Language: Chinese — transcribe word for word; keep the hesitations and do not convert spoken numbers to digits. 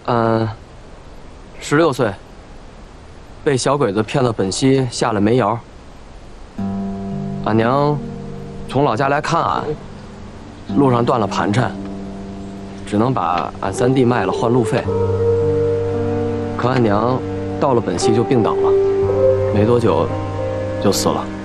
嗯，十六岁，被小鬼子骗到本溪下了煤窑。俺娘从老家来看俺，路上断了盘缠，只能把俺三弟卖了换路费。可俺娘到了本溪就病倒了，没多久就死了。